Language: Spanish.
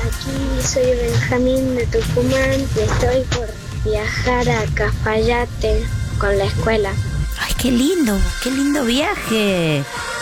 aquí soy Benjamín de Tucumán y estoy por viajar a Cafayate con la escuela. Ay, qué lindo viaje.